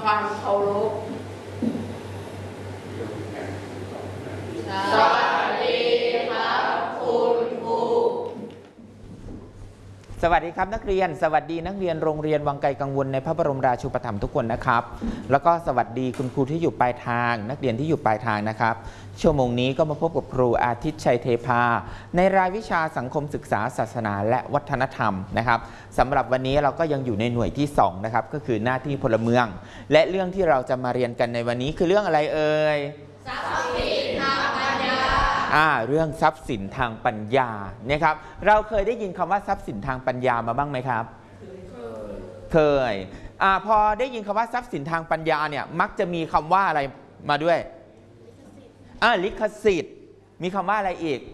ความเคารพสวัสดีครับคุณครูสวัสดีครับนักเรียนสวัสดีนักเรียนโรงเรียนวังไกลกังวลในพระบรมราชูปถัมภ์ทุกคนนะครับแล้วก็สวัสดีคุณครูที่อยู่ปลายทางนักเรียนที่อยู่ปลายทางนะครับชั่วโมงนี้ก็มาพบกับครูอาทิตย์ชัยเทพาในรายวิชาสังคมศึกษาศาสนาและวัฒนธรรมนะครับสำหรับวันนี้เราก็ยังอยู่ในหน่วยที่2นะครับก็คือหน้าที่พลเมืองและเรื่องที่เราจะมาเรียนกันในวันนี้คือเรื่องอะไรเอ่ยทรัพย์สินทางปัญญาเรื่องทรัพย์สินทางปัญญานะครับเราเคยได้ยินคำว่าทรัพย์สินทางปัญญามาบ้างไหมครับเคยพอได้ยินคำว่าทรัพย์สินทางปัญญาเนี่ยมักจะมีคำว่าอะไรมาด้วยลิขสิทธิ์มีคำว่าอะไรอีก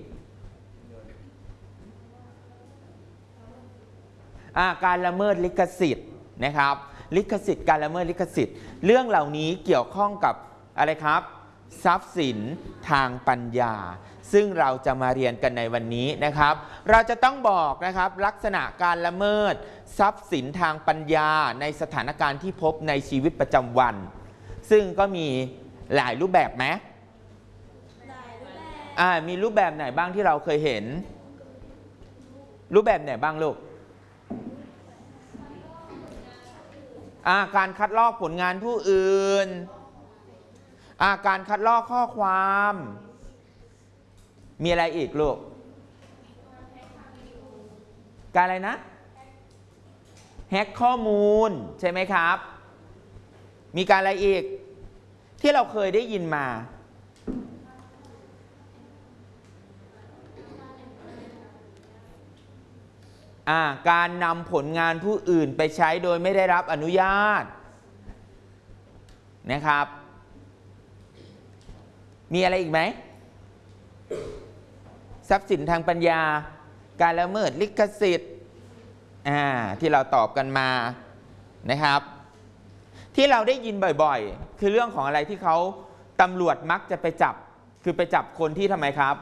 การละเมิดลิขสิทธิ์นะครับลิขสิทธิ์การละเมิดลิขสิทธิ์เรื่องเหล่านี้เกี่ยวข้องกับอะไรครับทรัพย์สินทางปัญญาซึ่งเราจะมาเรียนกันในวันนี้นะครับเราจะต้องบอกนะครับลักษณะการละเมิดทรัพย์สินทางปัญญาในสถานการณ์ที่พบในชีวิตประจำวันซึ่งก็มีหลายรูปแบบไหมมีรูปแบบไหนบ้างที่เราเคยเห็นรูปแบบไหนบ้างลูกการคัดลอกผลงานผู้อื่นการคัดลอกข้อความมีอะไรอีกลูกการอะไรนะแฮกข้อมูลใช่ไหมครับมีการอะไรอีกที่เราเคยได้ยินมาการนำผลงานผู้อื่นไปใช้โดยไม่ได้รับอนุญาตนะครับมีอะไรอีกไหมทรัพย์สินทางปัญญาการละเมิดลิขสิทธิ์ที่เราตอบกันมานะครับที่เราได้ยินบ่อยๆคือเรื่องของอะไรที่เขาตำรวจมักจะไปจับคือไปจับคนที่ทำไมครับ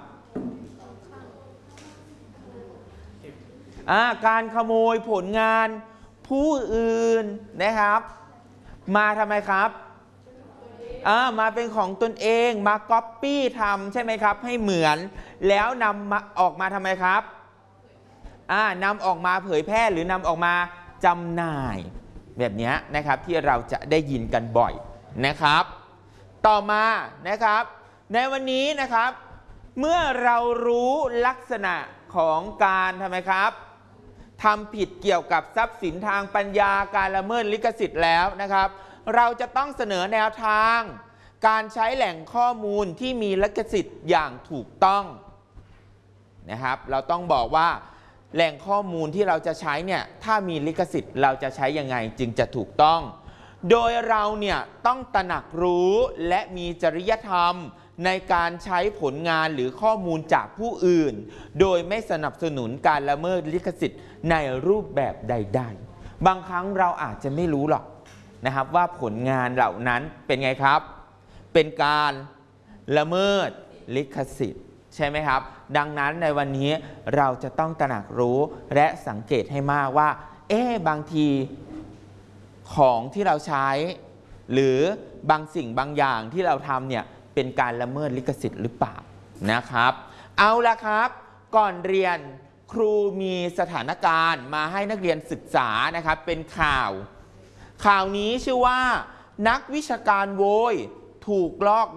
การขโมยผลงานผู้อื่นนะครับมาทำไมครับมาเป็นของตนเองมาก๊อปปี้ทำใช่ไหมครับให้เหมือนแล้วนำมาออกมาทำไมครับนำออกมาเผยแพร่หรือนำออกมาจำหน่ายแบบนี้นะครับที่เราจะได้ยินกันบ่อยนะครับต่อมานะครับในวันนี้นะครับเมื่อเรารู้ลักษณะของการทำไมครับทำผิดเกี่ยวกับทรัพย์สินทางปัญญาการละเมิดลิขสิทธิ์แล้วนะครับเราจะต้องเสนอแนวทางการใช้แหล่งข้อมูลที่มีลิขสิทธิ์อย่างถูกต้องนะครับเราต้องบอกว่าแหล่งข้อมูลที่เราจะใช้เนี่ยถ้ามีลิขสิทธิ์เราจะใช้ยังไงจึงจะถูกต้องโดยเราเนี่ยต้องตระหนักรู้และมีจริยธรรมในการใช้ผลงานหรือข้อมูลจากผู้อื่นโดยไม่สนับสนุนการละเมิดลิขสิทธิ์ในรูปแบบใดๆบางครั้งเราอาจจะไม่รู้หรอกนะครับว่าผลงานเหล่านั้นเป็นไงครับเป็นการละเมิดลิขสิทธิ์ใช่ไหมครับดังนั้นในวันนี้เราจะต้องตระหนักรู้และสังเกตให้มากว่าบางทีของที่เราใช้หรือบางสิ่งบางอย่างที่เราทำเนี่ยเป็นการละเมิดลิขสิทธิ์หรือเปล่านะครับเอาละครับก่อนเรียนครูมีสถานการณ์มาให้นักเรียนศึกษานะครับเป็นข่าวนี้ชื่อว่านักวิชาการโวยถูกลอก